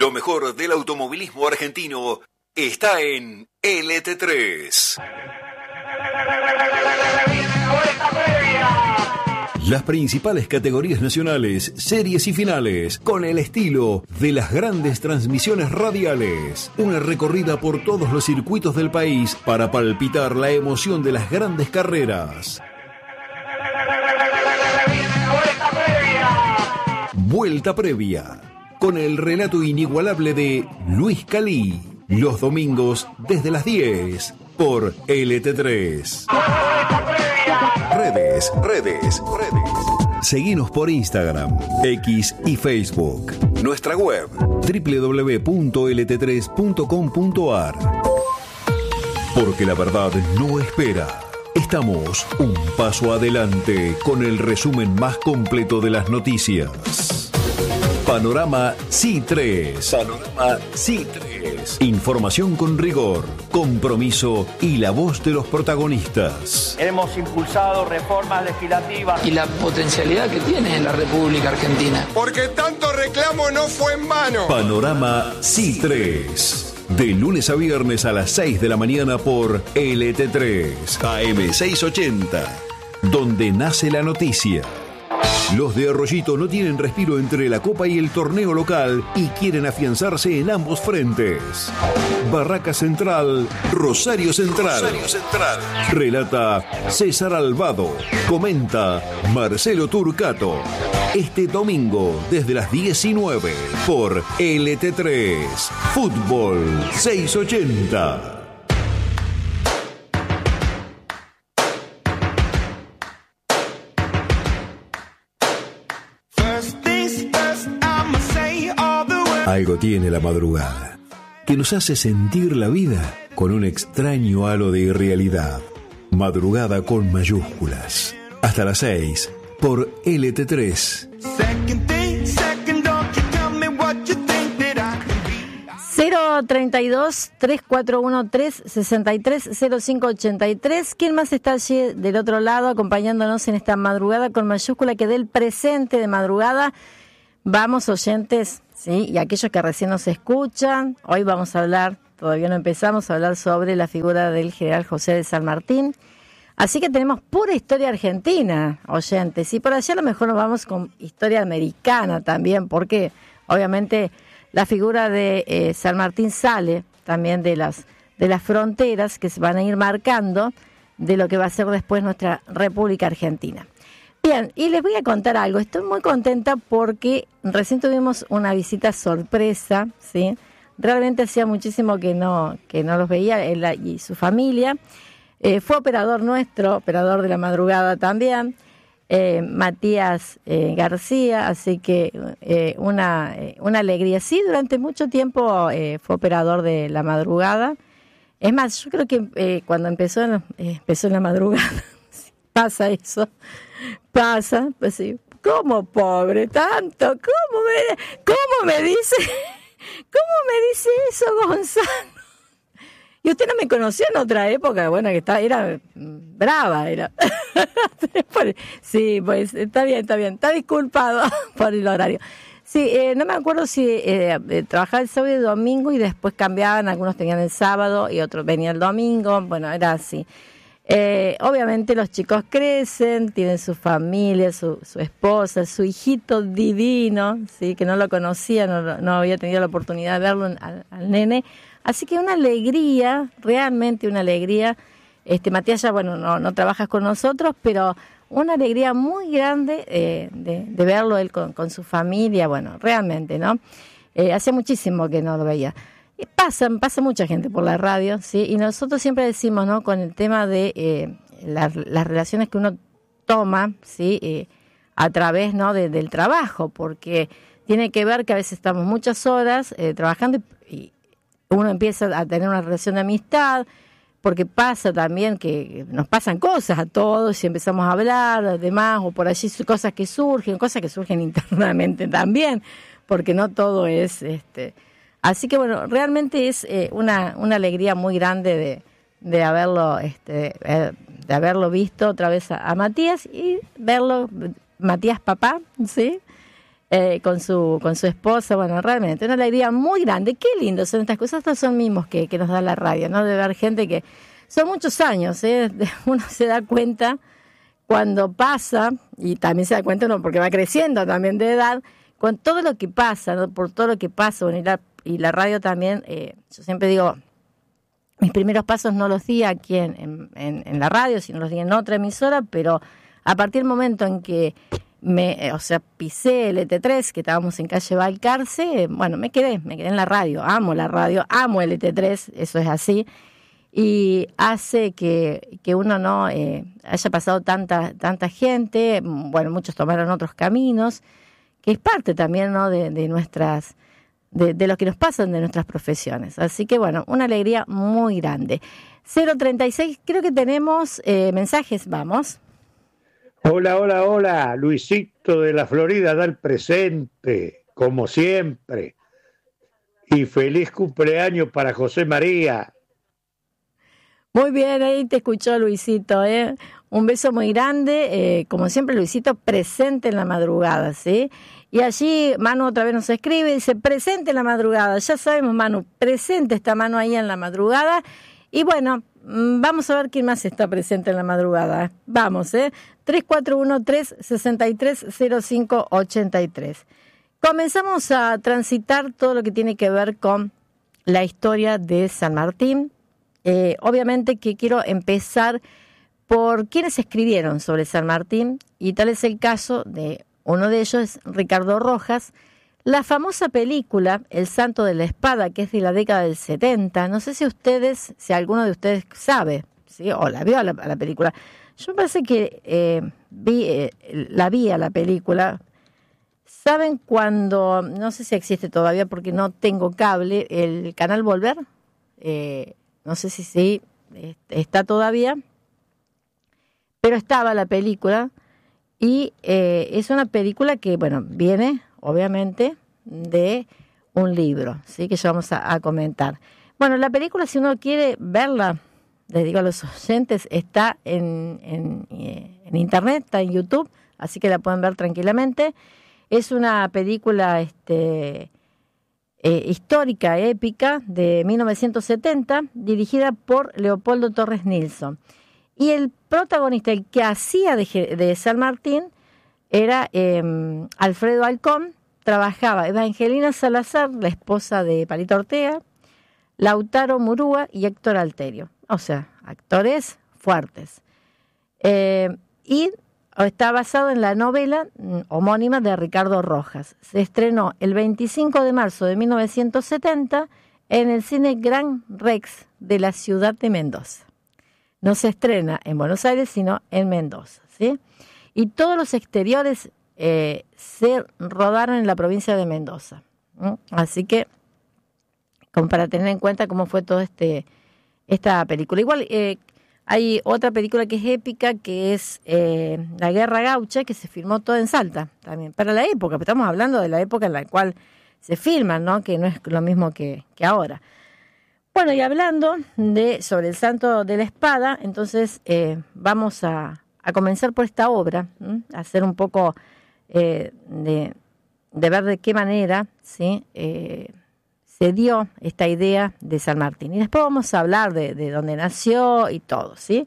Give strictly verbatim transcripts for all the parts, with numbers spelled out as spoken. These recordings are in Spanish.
Lo mejor del automovilismo argentino está en L T tres. Las principales categorías nacionales, series y finales, con el estilo de las grandes transmisiones radiales. Una recorrida por todos los circuitos del país para palpitar la emoción de las grandes carreras. Vuelta previa, con el relato inigualable de Luis Calí, los domingos desde las diez por L T tres. Redes, redes, redes. Seguinos por Instagram, X y Facebook. Nuestra web, doble u doble u doble u punto l t tres punto com punto a r. Porque la verdad no espera. Estamos un paso adelante con el resumen más completo de las noticias. Panorama C I tres. Panorama C I tres. Información con rigor, compromiso y la voz de los protagonistas. Hemos impulsado reformas legislativas. Y la potencialidad que tiene la República Argentina. Porque tanto reclamo no fue en vano. Panorama C I tres. De lunes a viernes a las seis de la mañana por L T tres, A M seiscientos ochenta, donde nace la noticia. Los de Arroyito no tienen respiro entre la Copa y el torneo local y quieren afianzarse en ambos frentes. Barraca Central, Rosario Central. Rosario Central. Relata César Albado. Comenta Marcelo Turcato. Este domingo desde las diecinueve por L T tres, Fútbol seiscientos ochenta. Algo tiene la madrugada, que nos hace sentir la vida con un extraño halo de irrealidad. Madrugada con mayúsculas. Hasta las seis por L T tres. cero treinta y dos, tres cuatro uno tres, sesenta y tres cero cinco ochenta y tres. ¿Quién más está allí del otro lado acompañándonos en esta madrugada con mayúscula que del presente de madrugada? Vamos, oyentes, sí, y aquellos que recién nos escuchan, hoy vamos a hablar, todavía no empezamos a hablar sobre la figura del general José de San Martín. Así que tenemos pura historia argentina, oyentes, y por allá a lo mejor nos vamos con historia americana también, porque obviamente la figura de eh, San Martín sale también de las, de las fronteras que se van a ir marcando de lo que va a ser después nuestra República Argentina. Bien, y les voy a contar algo. Estoy muy contenta porque recién tuvimos una visita sorpresa, ¿sí? Realmente hacía muchísimo que no que no los veía, él y su familia. Eh, fue operador nuestro, operador de la madrugada también, eh, Matías eh, García, así que eh, una, eh, una alegría. Sí, durante mucho tiempo eh, fue operador de la madrugada. Es más, yo creo que eh, cuando empezó en, eh, empezó en la madrugada, pasa eso. Pasa, pues sí. ¿Cómo, pobre, tanto? ¿Cómo me, cómo me dice, cómo me dice eso, Gonzalo? Y usted no me conoció en otra época, bueno, que estaba, era brava, era. Sí, pues, está bien, está bien, está disculpado por el horario. Sí, eh, no me acuerdo si eh, eh, trabajaba el sábado y el domingo y después cambiaban, algunos tenían el sábado y otros venían el domingo, bueno, era así. Eh, obviamente los chicos crecen, tienen su familia, su, su esposa, su hijito divino, sí, que no lo conocía, no, no había tenido la oportunidad de verlo al, al nene, así que una alegría, realmente una alegría. Este Matías ya, bueno, no, no trabajas con nosotros, pero una alegría muy grande eh, de, de verlo él con, con su familia, bueno, realmente, ¿no? Eh, hacía muchísimo que no lo veía. Pasa, pasa mucha gente por la radio, ¿sí? Y nosotros siempre decimos, ¿no? Con el tema de eh, la, las relaciones que uno toma, ¿sí? Eh, a través, ¿no? De, del trabajo, porque tiene que ver que a veces estamos muchas horas eh, trabajando y, y uno empieza a tener una relación de amistad, porque pasa también que nos pasan cosas a todos y empezamos a hablar, además, o por allí cosas que surgen, cosas que surgen internamente también, porque no todo es... este Así que bueno, realmente es eh, una, una alegría muy grande de, de haberlo este eh, de haberlo visto otra vez a, a Matías y verlo, Matías papá, ¿sí? eh, con su con su esposa. Bueno, realmente una alegría muy grande. Qué lindo son estas cosas. Estos son mimos que, que nos da la radio, ¿no? De ver gente que son muchos años, ¿eh? Uno se da cuenta cuando pasa, y también se da cuenta uno porque va creciendo también de edad, con todo lo que pasa, ¿no? Por todo lo que pasa, bueno, y la, y la radio también, eh, yo siempre digo, mis primeros pasos no los di aquí en, en, en la radio, sino los di en otra emisora, pero a partir del momento en que me, o sea, pisé el E T tres, que estábamos en calle Balcarce, bueno, me quedé, me quedé en la radio, amo la radio, amo el E T tres, eso es así, y hace que, que uno no eh, haya pasado tanta, tanta gente, bueno, muchos tomaron otros caminos, que es parte también, ¿no? de, de nuestras, de, de lo que nos pasan de nuestras profesiones. Así que bueno, una alegría muy grande. cero treinta y seis, creo que tenemos eh, mensajes, vamos. Hola, hola, hola, Luisito de la Florida da el presente, como siempre. Y feliz cumpleaños para José María. Muy bien, ahí te escuchó Luisito, ¿eh? Un beso muy grande, eh, como siempre Luisito, presente en la madrugada, ¿sí? Y allí Manu otra vez nos escribe, dice, presente en la madrugada, ya sabemos Manu, presente está Manu ahí en la madrugada, y bueno, vamos a ver quién más está presente en la madrugada, vamos, ¿eh? tres cuatro uno tres, seis tres cero cinco ocho tres. Comenzamos a transitar todo lo que tiene que ver con la historia de San Martín. Eh, obviamente que quiero empezar por quienes escribieron sobre San Martín, y tal es el caso de uno de ellos, es Ricardo Rojas. La famosa película El Santo de la Espada, que es de la década del setenta, no sé si ustedes, si alguno de ustedes sabe, ¿sí? O la vio a la, a la película. Yo me parece que eh, vi, eh, la vi a la película. ¿Saben cuando, no sé si existe todavía porque no tengo cable, el canal Volver? Eh, No sé si sí, está todavía, pero estaba la película, y eh, es una película que, bueno, viene, obviamente, de un libro, ¿sí? Que ya vamos a, a comentar. Bueno, la película, si uno quiere verla, les digo a los oyentes, está en, en, en internet, está en YouTube, así que la pueden ver tranquilamente. Es una película este Eh, histórica, épica, de mil novecientos setenta, dirigida por Leopoldo Torres Nilsson. Y el protagonista, el que hacía de, de San Martín, era eh, Alfredo Alcón. Trabajaba Evangelina Salazar, la esposa de Palito Ortega, Lautaro Murúa y Héctor Alterio. O sea, actores fuertes. Eh, y está basado en la novela homónima de Ricardo Rojas. Se estrenó el veinticinco de marzo de mil novecientos setenta en el Cine Gran Rex de la ciudad de Mendoza. No se estrena en Buenos Aires, sino en Mendoza, ¿sí? Y todos los exteriores eh, se rodaron en la provincia de Mendoza, ¿sí? Así que, como para tener en cuenta cómo fue toda este, esta película. Igual, eh, hay otra película que es épica, que es eh, La Guerra Gaucha, que se filmó toda en Salta, también, para la época, estamos hablando de la época en la cual se filman, ¿no? Que no es lo mismo que, que ahora. Bueno, y hablando de sobre el Santo de la Espada, entonces eh, vamos a, a comenzar por esta obra, ¿m? A hacer un poco eh, de, de ver de qué manera, ¿sí? Eh, se dio esta idea de San Martín. Y después vamos a hablar de, de dónde nació y todo, ¿sí?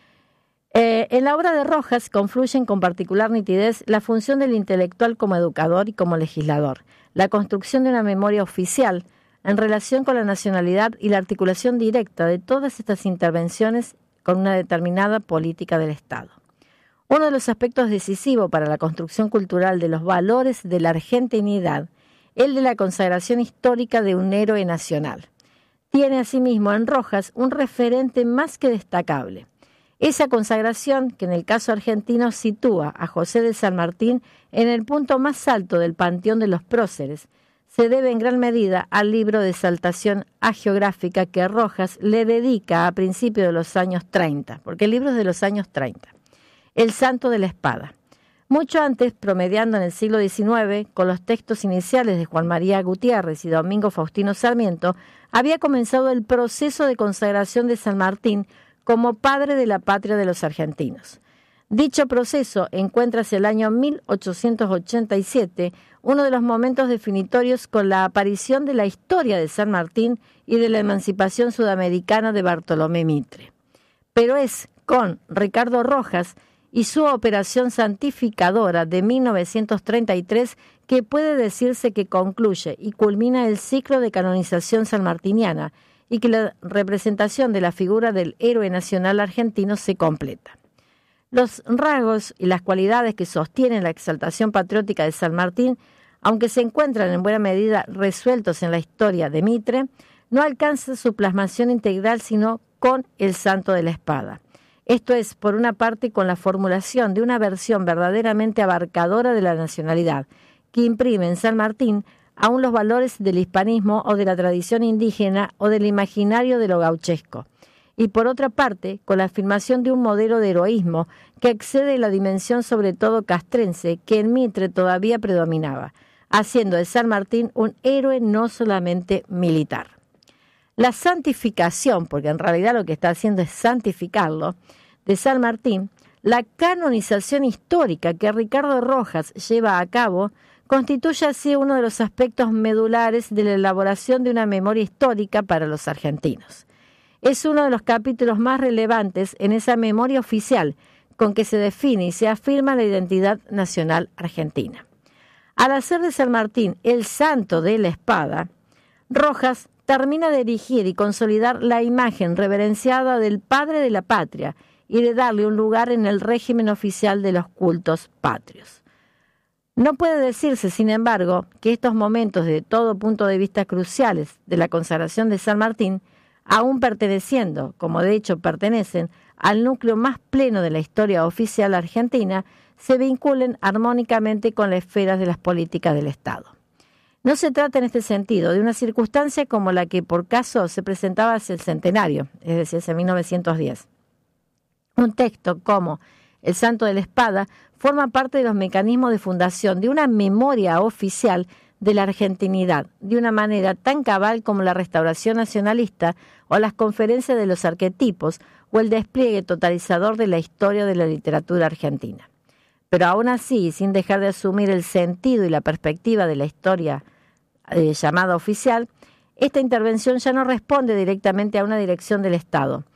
Eh, en la obra de Rojas confluyen con particular nitidez la función del intelectual como educador y como legislador, la construcción de una memoria oficial en relación con la nacionalidad y la articulación directa de todas estas intervenciones con una determinada política del Estado. Uno de los aspectos decisivos para la construcción cultural de los valores de la argentinidad, el de la consagración histórica de un héroe nacional. Tiene asimismo en Rojas un referente más que destacable. Esa consagración que en el caso argentino sitúa a José de San Martín en el punto más alto del panteón de los próceres, se debe en gran medida al libro de exaltación hagiográfica que Rojas le dedica a principios de los años treinta, porque el libro es de los años treinta, El Santo de la Espada. Mucho antes, promediando en el siglo diecinueve, con los textos iniciales de Juan María Gutiérrez y Domingo Faustino Sarmiento, había comenzado el proceso de consagración de San Martín como padre de la patria de los argentinos. Dicho proceso encuentra hacia el año mil ochocientos ochenta y siete uno de los momentos definitorios con la aparición de la historia de San Martín y de la emancipación sudamericana de Bartolomé Mitre. Pero es con Ricardo Rojas y su operación santificadora de mil novecientos treinta y tres que puede decirse que concluye y culmina el ciclo de canonización sanmartiniana y que la representación de la figura del héroe nacional argentino se completa. Los rasgos y las cualidades que sostienen la exaltación patriótica de San Martín, aunque se encuentran en buena medida resueltos en la historia de Mitre, no alcanzan su plasmación integral sino con el Santo de la Espada. Esto es, por una parte, con la formulación de una versión verdaderamente abarcadora de la nacionalidad, que imprime en San Martín aún los valores del hispanismo o de la tradición indígena o del imaginario de lo gauchesco. Y por otra parte, con la afirmación de un modelo de heroísmo que excede la dimensión sobre todo castrense que en Mitre todavía predominaba, haciendo de San Martín un héroe no solamente militar. La santificación, porque en realidad lo que está haciendo es santificarlo, de San Martín, la canonización histórica que Ricardo Rojas lleva a cabo, constituye así uno de los aspectos medulares de la elaboración de una memoria histórica para los argentinos. Es uno de los capítulos más relevantes en esa memoria oficial con que se define y se afirma la identidad nacional argentina. Al hacer de San Martín el santo de la espada, Rojas termina de erigir y consolidar la imagen reverenciada del padre de la patria y de darle un lugar en el régimen oficial de los cultos patrios. No puede decirse, sin embargo, que estos momentos de todo punto de vista cruciales de la consagración de San Martín, aún perteneciendo, como de hecho pertenecen, al núcleo más pleno de la historia oficial argentina, se vinculen armónicamente con las esferas de las políticas del Estado. No se trata en este sentido de una circunstancia como la que por caso se presentaba hacia el centenario, es decir, hacia mil novecientos diez. Un texto como El Santo de la Espada forma parte de los mecanismos de fundación de una memoria oficial de la argentinidad, de una manera tan cabal como la restauración nacionalista o las conferencias de los arquetipos o el despliegue totalizador de la historia de la literatura argentina. Pero aún así, sin dejar de asumir el sentido y la perspectiva de la historia eh, llamada oficial, esta intervención ya no responde directamente a una dirección del Estado,